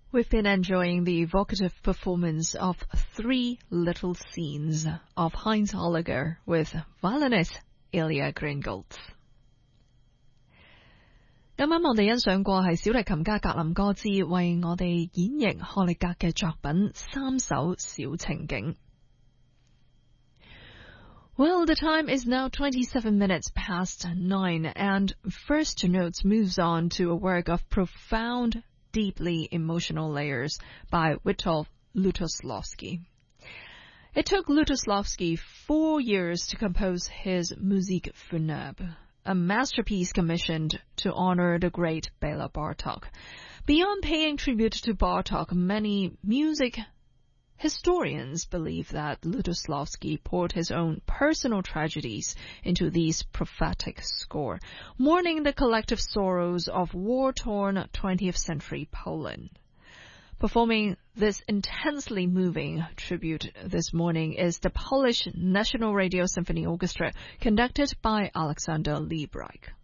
We've been enjoying the evocative performance of Three Little Scenes of Heinz Holliger with violinist Ilya Gringolds。 今晚我哋欣賞過係小提琴家格林戈茲為我哋演繹荷力格嘅作品三首小情景。 Well, the time is now 27 minutes past 9, and First Notes moves on to a work of profound, deeply emotional layers by Witold Lutosławski. It took Lutosławski 4 years to compose his Musique funèbre, a masterpiece commissioned to honor the great Bela Bartok. Beyond paying tribute to Bartok, many music historians believe that Lutosławski poured his own personal tragedies into this prophetic score, mourning the collective sorrows of war-torn 20th century Poland. Performing this intensely moving tribute this morning is the Polish National Radio Symphony Orchestra, conducted by Alexander Liebreich.